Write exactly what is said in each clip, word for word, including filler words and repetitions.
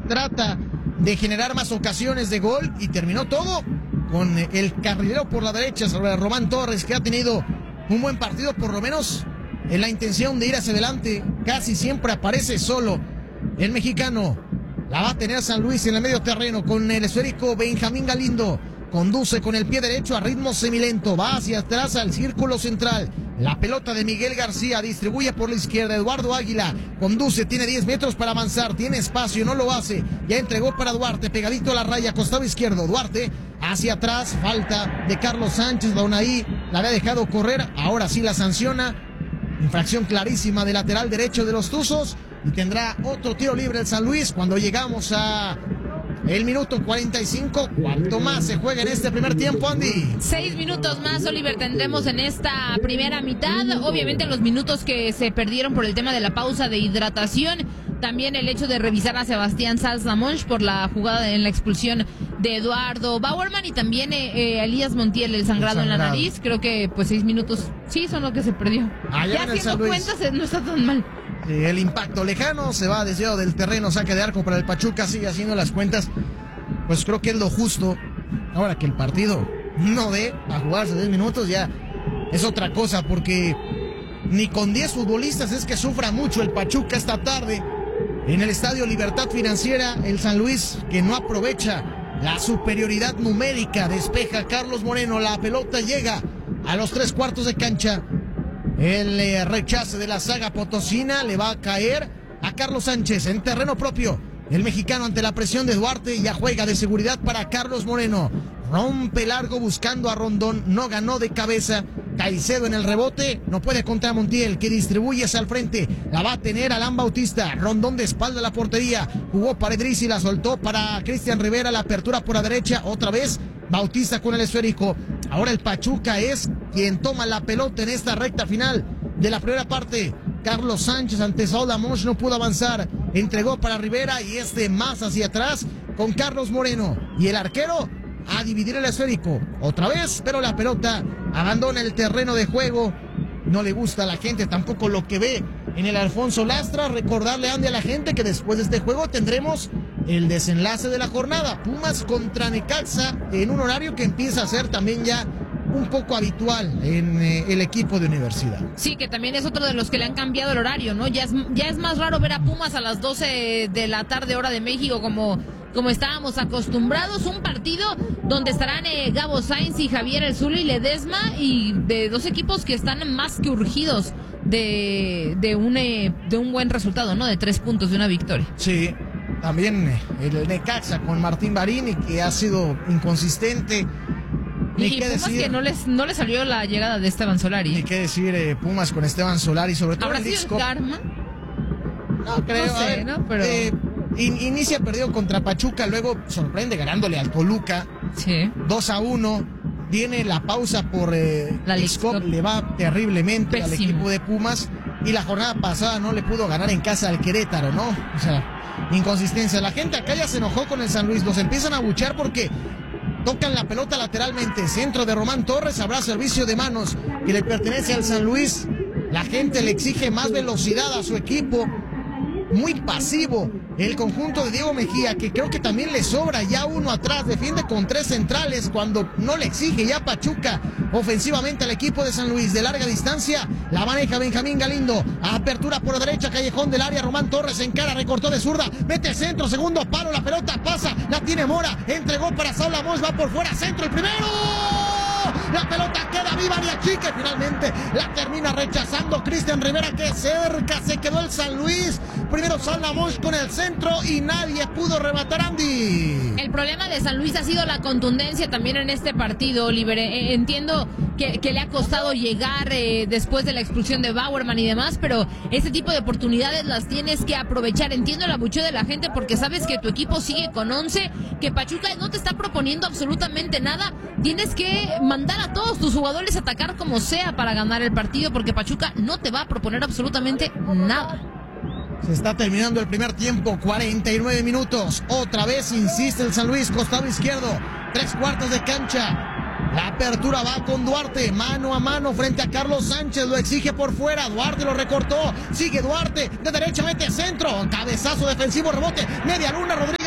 trata de generar más ocasiones de gol y terminó todo con el carrilero por la derecha sobre Román Torres, que ha tenido un buen partido, por lo menos en la intención de ir hacia adelante. Casi siempre aparece solo el mexicano. La va a tener San Luis en el medio terreno con el esférico Benjamín Galindo. Conduce con el pie derecho a ritmo semilento. Va hacia atrás al círculo central. La pelota de Miguel García. Distribuye por la izquierda Eduardo Águila. Conduce, tiene diez metros para avanzar. Tiene espacio, no lo hace. Ya entregó para Duarte. Pegadito a la raya, costado izquierdo. Duarte hacia atrás. Falta de Carlos Sánchez. Donaí la había dejado correr. Ahora sí la sanciona. Infracción clarísima de lateral derecho de los Tuzos. Y tendrá otro tiro libre el San Luis cuando llegamos a el minuto cuarenta y cinco. ¿Cuánto más se juega en este primer tiempo, Andy? Seis minutos más, Oliver, tendremos en esta primera mitad. Obviamente los minutos que se perdieron por el tema de la pausa de hidratación. También el hecho de revisar a Sebastián Salzamonch por la jugada en la expulsión de Eduardo Bauerman. Y también eh, eh, Elías Montiel, el sangrado, el sangrado en la nariz. Creo que pues seis minutos, sí, son lo que se perdió. Allá ya haciendo cuentas no está tan mal. El impacto lejano, se va desviado del terreno, saque de arco para el Pachuca, sigue haciendo las cuentas. Pues creo que es lo justo. Ahora que el partido no dé a jugarse diez minutos, ya es otra cosa, porque ni con diez futbolistas es que sufra mucho el Pachuca esta tarde. En el Estadio Libertad Financiera, el San Luis, que no aprovecha la superioridad numérica, despeja Carlos Moreno, la pelota llega a los tres cuartos de cancha. El eh, rechace de la saga potosina le va a caer a Carlos Sánchez en terreno propio. El mexicano, ante la presión de Duarte, ya juega de seguridad para Carlos Moreno. Rompe largo buscando a Rondón, no ganó de cabeza. Caicedo en el rebote, no puede contra Montiel, que distribuye hacia el frente. La va a tener Alan Bautista. Rondón de espalda a la portería. Jugó para Idris y la soltó para Cristian Rivera. La apertura por la derecha, otra vez Bautista con el esférico. Ahora el Pachuca es quien toma la pelota en esta recta final de la primera parte. Carlos Sánchez ante Saúl Amos no pudo avanzar. Entregó para Rivera y este más hacia atrás con Carlos Moreno. Y el arquero a dividir el esférico. Otra vez, pero la pelota abandona el terreno de juego. No le gusta a la gente tampoco lo que ve en el Alfonso Lastra. Recordarle, Andy, a la gente que después de este juego tendremos el desenlace de la jornada. Pumas contra Necaxa en un horario que empieza a ser también ya un poco habitual en eh, el equipo de Universidad. Sí, que también es otro de los que le han cambiado el horario, ¿no? Ya es, ya es más raro ver a Pumas a las doce de la tarde, hora de México, como, como estábamos acostumbrados. Un partido donde estarán eh, Gabo Sainz y Javier El Zuli Ledesma, y de dos equipos que están más que urgidos de, de, un, eh, de un buen resultado, ¿no? De tres puntos, de una victoria. Sí, también el Necaxa con Martín Barini, que ha sido inconsistente. Ni y Pumas decir, que no les no le salió la llegada de Esteban Solari. Ni qué decir eh, Pumas con Esteban Solari, sobre todo ¿Habrá el sido el karma? No creo, no sé, ver, ¿no? Pero... Eh, in, inicia perdido contra Pachuca, luego sorprende ganándole al Toluca. Sí. dos a uno. Viene la pausa por eh, la League le va terriblemente Pésimo. al equipo de Pumas. Y la jornada pasada no le pudo ganar en casa al Querétaro, ¿no? O sea, inconsistencia. La gente acá ya se enojó con el San Luis. Los empiezan a abuchear porque tocan la pelota lateralmente. Centro de Román Torres, habrá servicio de manos que le pertenece al San Luis. La gente le exige más velocidad a su equipo. Muy pasivo el conjunto de Diego Mejía, que creo que también le sobra ya uno atrás. Defiende con tres centrales cuando no le exige ya Pachuca ofensivamente al equipo de San Luis. De larga distancia la maneja Benjamín Galindo. Apertura por derecha, callejón del área. Román Torres en cara, recortó de zurda, mete centro, segundo palo, la pelota pasa, la tiene Mora, entregó para Saúl Amos, va por fuera, centro, el primero. La pelota queda viva, ni achique. Finalmente la termina rechazando Cristian Rivera, que cerca se quedó el San Luis. Primero Saúl Amos con el centro y nadie pudo rematar, Andy. El problema de San Luis ha sido la contundencia también en este partido, Oliver. Eh, entiendo que, que le ha costado llegar eh, después de la expulsión de Bauerman y demás, pero este tipo de oportunidades las tienes que aprovechar. Entiendo el abucheo de la gente porque sabes que tu equipo sigue con once, que Pachuca no te está proponiendo absolutamente nada. Tienes que mandar a todos tus jugadores a atacar como sea para ganar el partido, porque Pachuca no te va a proponer absolutamente nada. Se está terminando el primer tiempo, cuarenta y nueve minutos. Otra vez insiste el San Luis, costado izquierdo, tres cuartos de cancha. La apertura va con Duarte, mano a mano frente a Carlos Sánchez, lo exige por fuera, Duarte lo recortó, sigue Duarte, de derecha mete centro, cabezazo defensivo, rebote, media luna, Rodríguez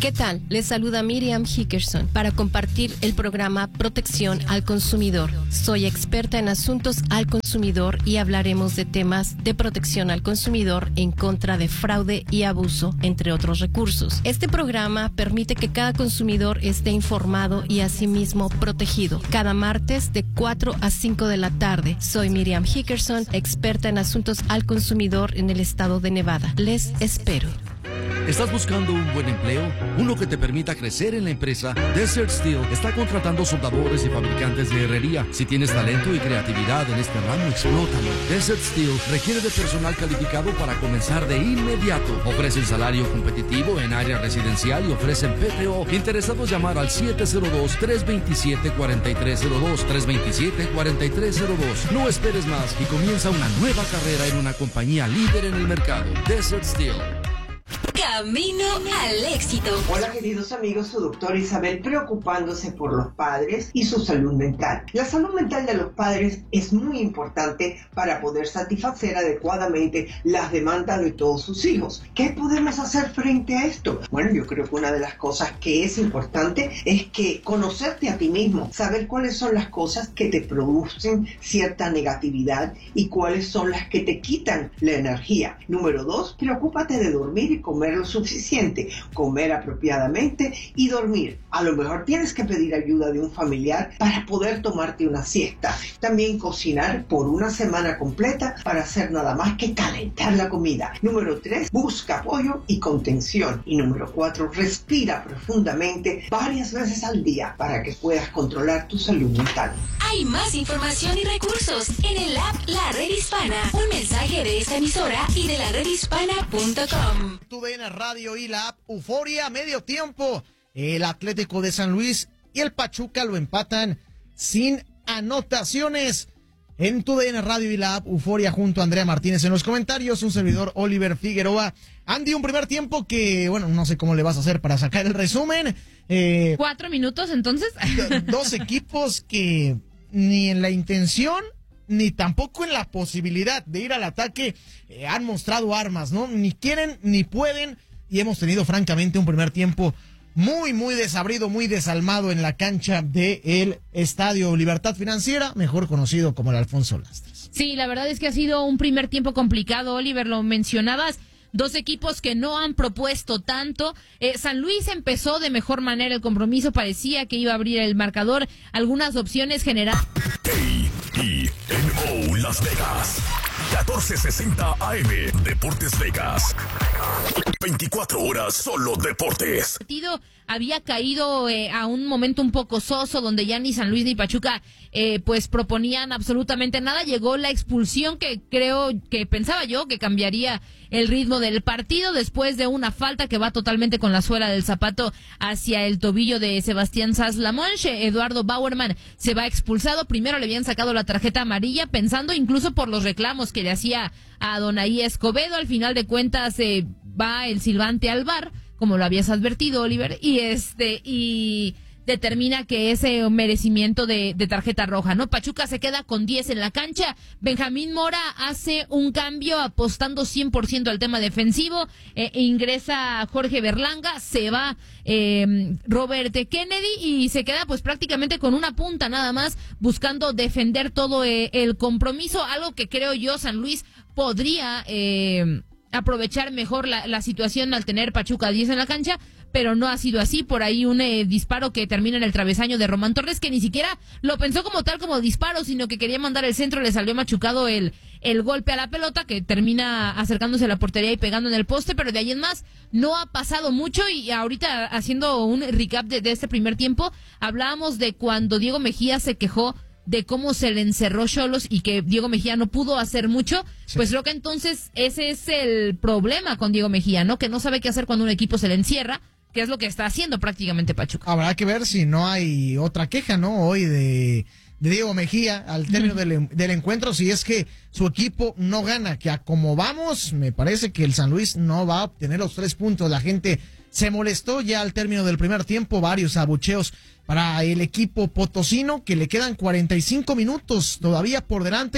¿Qué tal? Les saluda Miriam Hickerson para compartir el programa Protección al Consumidor. Soy experta en asuntos al consumidor y hablaremos de temas de protección al consumidor en contra de fraude y abuso, entre otros recursos. Este programa permite que cada consumidor esté informado y asimismo protegido. Cada martes de cuatro a cinco de la tarde. Soy Miriam Hickerson, experta en asuntos al consumidor en el estado de Nevada. Les espero. ¿Estás buscando un buen empleo? Uno que te permita crecer en la empresa. Desert Steel está contratando soldadores y fabricantes de herrería. Si tienes talento y creatividad en este ramo, explótalo. Desert Steel requiere de personal calificado para comenzar de inmediato. Ofrecen salario competitivo en área residencial y ofrecen P T O. Interesados, llamar al siete cero dos, tres dos siete, cuatro tres cero dos, tres dos siete, cuatro tres cero dos. No esperes más y comienza una nueva carrera en una compañía líder en el mercado. Desert Steel. Camino al éxito. Hola queridos amigos, su doctora Isabel preocupándose por los padres y su salud mental. La salud mental de los padres es muy importante para poder satisfacer adecuadamente las demandas de todos sus hijos. ¿Qué podemos hacer frente a esto? Bueno, yo creo que una de las cosas que es importante es que conocerte a ti mismo, saber cuáles son las cosas que te producen cierta negatividad y cuáles son las que te quitan la energía. Número dos, preocúpate de dormir y comer lo suficiente, comer apropiadamente y dormir. A lo mejor tienes que pedir ayuda de un familiar para poder tomarte una siesta. También cocinar por una semana completa para hacer nada más que calentar la comida. Número tres, busca apoyo y contención. Y número cuatro, respira profundamente varias veces al día para que puedas controlar tu salud mental. Hay más información y recursos en el app La Red Hispana. Un mensaje de esta emisora y de la red hispana punto com. Tu D N Radio y la app Euforia, medio tiempo. El Atlético de San Luis y el Pachuca lo empatan sin anotaciones. En Tu D N Radio y la app Euforia junto a Andrea Martínez en los comentarios, un servidor Oliver Figueroa. Andy, un primer tiempo que, bueno, no sé cómo le vas a hacer para sacar el resumen. Eh, ¿Cuatro minutos entonces? Dos equipos que ni en la intención ni tampoco en la posibilidad de ir al ataque eh, han mostrado armas, ¿no? Ni quieren ni pueden, y hemos tenido francamente un primer tiempo muy, muy desabrido, muy desalmado en la cancha del Estadio Libertad Financiera, mejor conocido como el Alfonso Lastras. Sí, la verdad es que ha sido un primer tiempo complicado, Oliver, lo mencionabas. Dos equipos que no han propuesto tanto. Eh, San Luis empezó de mejor manera el compromiso, parecía que iba a abrir el marcador. Algunas opciones generadas. A E N O Las Vegas, catorce sesenta A M, Deportes Vegas. veinticuatro horas solo deportes. El partido había caído eh, a un momento un poco soso, donde ya ni San Luis ni Pachuca eh, pues proponían absolutamente nada. Llegó la expulsión que creo que pensaba yo que cambiaría el ritmo del partido, después de una falta que va totalmente con la suela del zapato hacia el tobillo de Sebastián Sass-Lamonche. Eduardo Bauerman se va expulsado. Primero le habían sacado la tarjeta amarilla, pensando incluso por los reclamos que le hacía a Donaí Escobedo. Al final de cuentas eh, va el silbante al V A R, como lo habías advertido, Oliver, y este y determina que es eh, un merecimiento de, de tarjeta roja, ¿no? Pachuca se queda con diez en la cancha. Benjamín Mora hace un cambio apostando cien por ciento al tema defensivo. Eh, ingresa Jorge Berlanga, se va eh, Robert Kennedy y se queda pues prácticamente con una punta nada más, buscando defender todo eh, el compromiso, algo que creo yo San Luis podría eh, aprovechar mejor la, la situación al tener Pachuca diez en la cancha, pero no ha sido así. Por ahí un eh, disparo que termina en el travesaño de Román Torres, que ni siquiera lo pensó como tal como disparo, sino que quería mandar el centro, le salió machucado el, el golpe a la pelota, que termina acercándose a la portería y pegando en el poste, pero de ahí en más no ha pasado mucho. Y ahorita, haciendo un recap de, de este primer tiempo, hablábamos de cuando Diego Mejía se quejó de cómo se le encerró Xolos y que Diego Mejía no pudo hacer mucho, sí. Pues creo que entonces ese es el problema con Diego Mejía, ¿no? Que no sabe qué hacer cuando un equipo se le encierra, que es lo que está haciendo prácticamente Pachuca. Habrá que ver si no hay otra queja, ¿no? Hoy de, de Diego Mejía al término del, del encuentro, si es que su equipo no gana, que a como vamos, me parece que el San Luis no va a obtener los tres puntos. La gente se molestó ya al término del primer tiempo, varios abucheos para el equipo potosino, que le quedan cuarenta y cinco minutos todavía por delante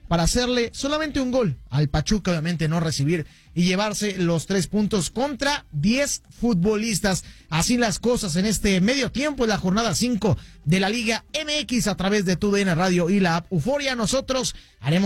para hacerle solamente un gol al Pachuca, obviamente no recibir y llevarse los tres puntos contra diez futbolistas. Así las cosas en este medio tiempo, en la jornada cinco de la Liga M X a través de TUDN Radio y la app Euforia. Nosotros haremos